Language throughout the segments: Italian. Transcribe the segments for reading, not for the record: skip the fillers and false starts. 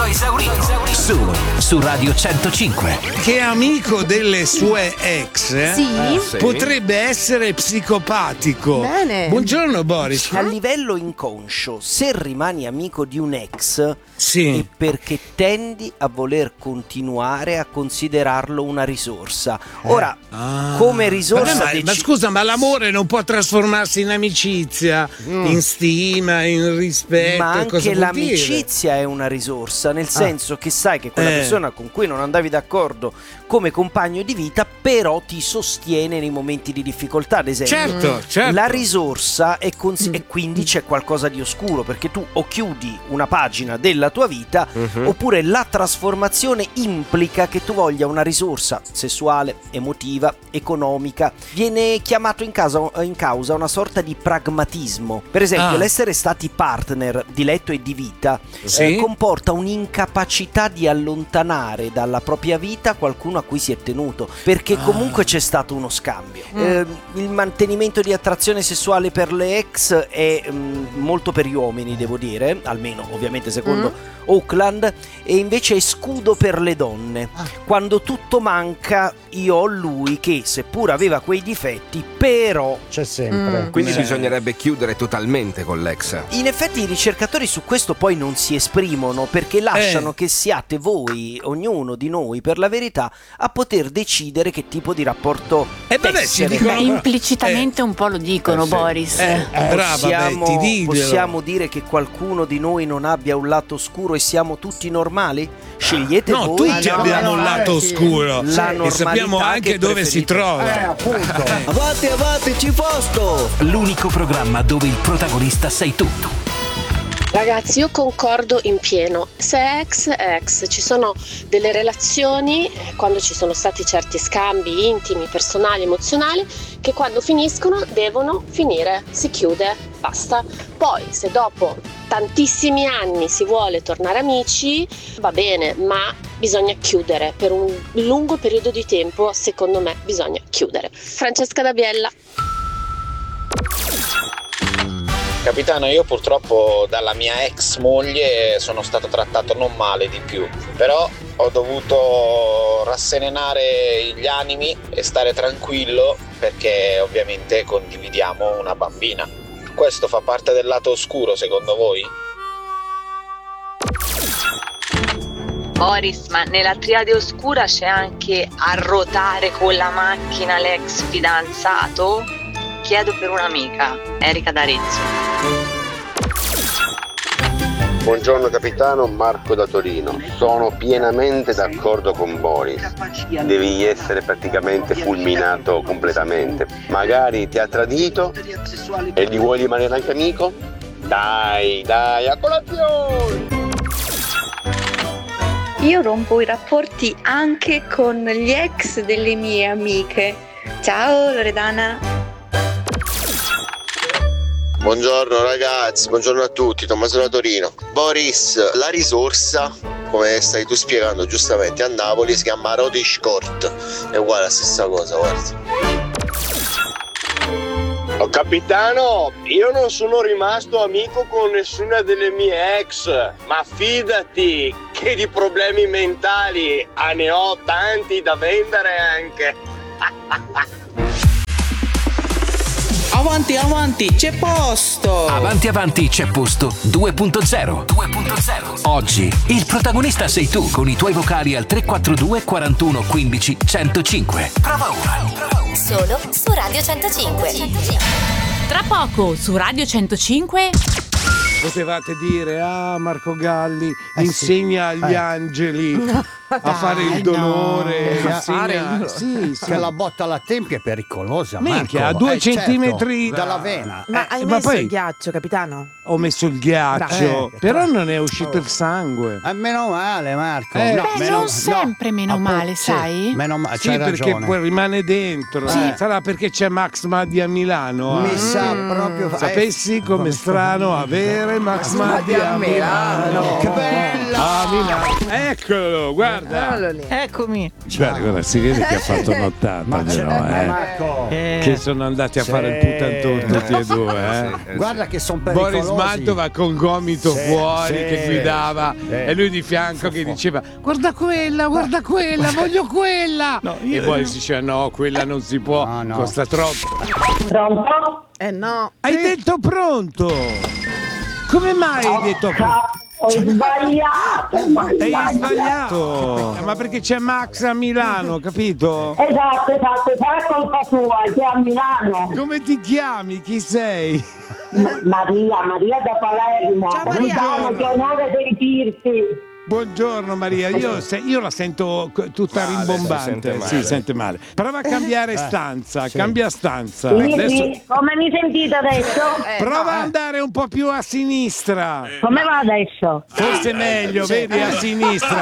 esaurito. Solo su Radio 105. Che è amico delle sue ex, Sì. potrebbe essere psicopatico. Bene. Buongiorno Boris. A livello inconscio, se rimani amico di un ex, Sì. è perché tendi a voler continuare a considerarlo una risorsa. Ora, come risorsa Ma scusa, ma l'amore non può trasformarsi in amicizia, in stima, in rispetto. ma cosa anche vuol dire? l'amicizia è una risorsa, nel senso che sai che quella persona con cui non andavi d'accordo come compagno di vita, però ti sostiene nei momenti di difficoltà, ad esempio. Certo. La risorsa è e quindi c'è qualcosa di oscuro, perché tu o chiudi una pagina della tua vita, oppure la trasformazione implica che tu voglia una risorsa sessuale, emotiva, economica. Viene chiamato in causa una sorta di pragmatismo. Per esempio, l'essere stati partner di letto e di vita Sì. comporta un'incapacità di allontanare dalla propria vita qualcuno a cui si è tenuto, perché comunque c'è stato uno scambio. Il mantenimento di attrazione sessuale per le ex è molto per gli uomini, devo dire, almeno ovviamente secondo Oakland, e invece è scudo per le donne. Quando tutto manca, io ho lui che, seppur aveva quei difetti, però C'è sempre. Quindi bisognerebbe chiudere totalmente con l'ex. in effetti i ricercatori su questo poi non si esprimono, perché lasciano che siate voi, ognuno di noi, per la verità, a poter decidere che tipo di rapporto vabbè, ci tessere. dicono- Implicitamente un po' lo dicono, Boris. Brava Betty, diglielo. Possiamo dire che qualcuno di noi non abbia un lato oscuro e siamo tutti normali? Scegliete No, voi. tutti abbiamo un lato oscuro La e sappiamo normalità anche che dove si preferite. trova. Appunto. Avanti, ci posto! L'unico programma dove il protagonista sei tu. Ragazzi, io concordo in pieno. Se è ex, è ex. Ci sono delle relazioni, quando ci sono stati certi scambi intimi, personali, emozionali, che quando finiscono devono finire. Si chiude, basta. Poi, se dopo tantissimi anni si vuole tornare amici, va bene, ma bisogna chiudere. Per un lungo periodo di tempo, secondo me, bisogna chiudere. Francesca da Biella. Capitano, io purtroppo dalla mia ex moglie sono stato trattato non male di più, però ho dovuto rasserenare gli animi e stare tranquillo perché ovviamente condividiamo una bambina. Questo fa parte del lato oscuro, secondo voi? Boris, ma nella triade oscura c'è anche arrotare con la macchina l'ex fidanzato? Chiedo per un'amica, Erika d'Arezzo. Buongiorno capitano, Marco da Torino. Sono pienamente d'accordo con Boris. Devi essere praticamente fulminato completamente. Magari ti ha tradito e gli vuoi rimanere anche amico? Dai, a colazione! Io rompo i rapporti anche con gli ex delle mie amiche. Ciao Loredana. Buongiorno ragazzi, buongiorno a tutti, Tommaso da Torino. Boris, la risorsa, come stai tu spiegando giustamente, a Napoli si chiama Rodish Court. È uguale la stessa cosa, guarda. Oh, capitano, io non sono rimasto amico con nessuna delle mie ex, ma fidati che di problemi mentali ne ho tanti da vendere anche. Avanti, c'è posto! Avanti, c'è posto 2.0. Oggi il protagonista sei tu con i tuoi vocali al 342 41 15 105. Prova ora. Solo su Radio 105. Tra poco su Radio 105. Potevate dire, Marco Galli insegna agli angeli a fare il dolore, sì, Che la botta alla tempia è pericolosa. Minchia, Marco. a 2 certo, centimetri dalla vena. Ma hai ma messo poi- il ghiaccio, capitano? Ho messo il ghiaccio, però non è uscito il sangue. Meno male, Marco. Non sempre meno male, sai? Meno male, Sì, c'hai perché ragione. poi rimane dentro. Sì. Sarà perché c'è Max Madi a Milano. Mi sa proprio. Sapessi com'è strano avere Max Madi a Milano. Che bella! A Milano. Eccolo, guarda. Eccomi. Guarda, si vede che ha fatto nottata, Marco. che sono andati a fare il putantone tutti e due. Guarda che sono pericolosi. Boris Mantova con gomito fuori che guidava e lui di fianco che diceva guarda quella, voglio quella. E poi si diceva no, quella non si può, costa troppo. Pronto? No. Hai detto pronto? Come mai hai detto pronto? Ho sbagliato. Hai sbagliato. Ma perché c'è Max a Milano, capito? Esatto, sarà colpa tua, che è a Milano. Come ti chiami? Chi sei? Maria da Palermo. Ciao Maria. Che onore sentirti. Buongiorno Maria, io la sento tutta rimbombante. Si sente male. Prova a cambiare stanza, cambia stanza. Sì, come mi sentite adesso? Prova ad andare un po' più a sinistra. Come va adesso? Forse meglio, vedi, a sinistra.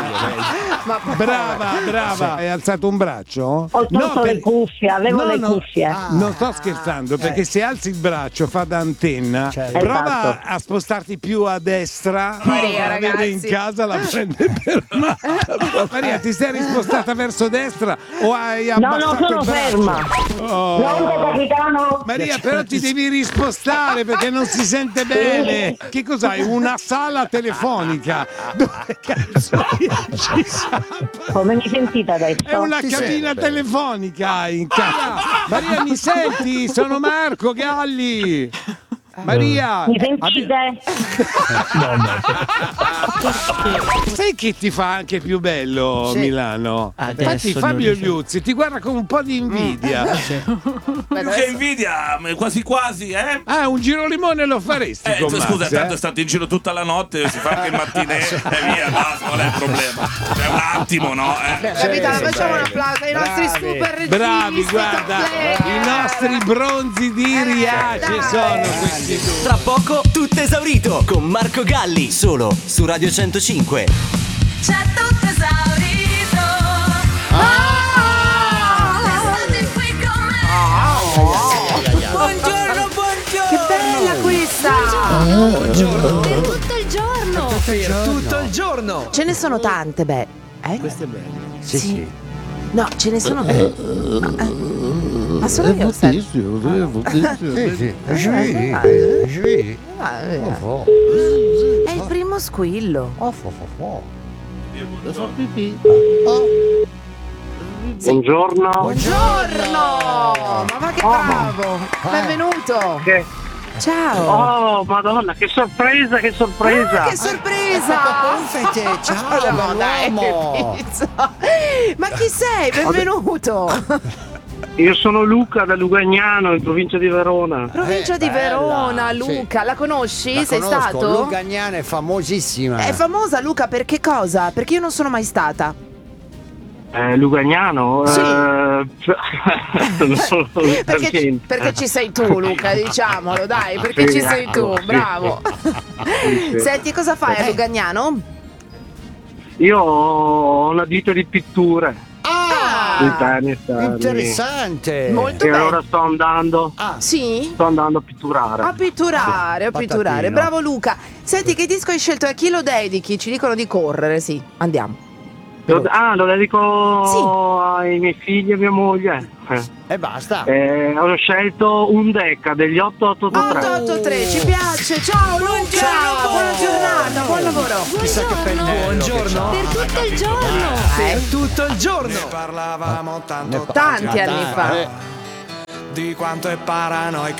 Brava. Hai alzato un braccio? Ho tolto le cuffie, avevo le cuffie. Non sto scherzando, perché se alzi il braccio fa da antenna. Prova a spostarti più a destra. Maria, la vede in casa, la prende per matta. Maria, ti sei rispostata verso destra o hai abbassato sono il braccio? ferma. Pronto, capitano? Maria, però ti devi rispostare perché non si sente bene. Che cos'hai? Una sala telefonica? Dove cazzo ci sa? Come mi sentite adesso? È una cabina telefonica in casa. Maria, mi senti? Sono Marco Galli. Maria, mi sentite? Sai che ti fa anche più bello Milano? Infatti Fabio Liuzzi ti guarda con un po' di invidia. Più che invidia, quasi quasi, Ah, un girolimone lo faresti con Max, scusa, tanto è stato in giro tutta la notte, si fa anche il mattinè e via, basta, qual è il problema? C'è un attimo, no? Capitano, facciamo un applauso ai nostri super registi. Bravi, guarda, i nostri bronzi di Riace sono questi. Tra poco tutto esaurito con Marco Galli, solo su Radio 105. C'è tutto esaurito. Restate qui con me. Buongiorno. Che bella questa. Buongiorno. Per tutto il giorno. Per tutto il giorno. Ce ne sono tante, Questa è bella. Sì. No, ce ne sono. Ma sono io. È il primo squillo. Buongiorno. Ma va che bravo. Benvenuto. Ciao. Oh, Madonna, che sorpresa. Che sorpresa. Ciao, bell'uomo. Ma chi sei? Benvenuto. Io sono Luca da Lugagnano, in provincia di Verona. Provincia di Verona, Luca. La conosci? Sei stato? Lugagnano è famosissima. È famosa, Luca, per che cosa? Perché io non sono mai stata. Lugagnano? Sì. Perché ci sei tu, Luca, diciamolo, dai, perché ci sei tu, bravo. Senti, cosa fai a Lugagnano? Io ho una ditta di pitture. Interessante. Molto e bene. allora sto andando. Sì? Sto andando a pitturare. A pitturare. Patatino. Bravo Luca. Senti, che disco hai scelto? A chi lo dedichi? Ci dicono di correre, sì. Andiamo. Lo dedico ai miei figli e a mia moglie. E basta. Ho scelto un Decca degli 883. 883, ci piace. Ciao Luca. Buona giornata, buon lavoro. Chissà che pennello. Buongiorno. Per tutto il giorno. Per tutto il giorno. Ne parlavamo tanti Tanti anni fa. di quanto è paranoica